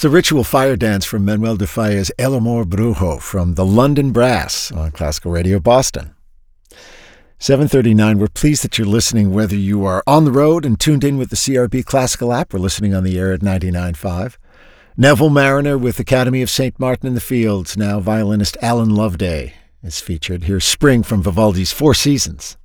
It's the ritual fire dance from Manuel de Falla's El Amor Brujo from the London Brass on Classical Radio Boston. 7:39, we're pleased that you're listening whether you are on the road and tuned in with the CRB Classical app. We're listening on the air at 99.5. Neville Mariner with Academy of St. Martin in the Fields. Now violinist Alan Loveday is featured. Here's Spring from Vivaldi's Four Seasons.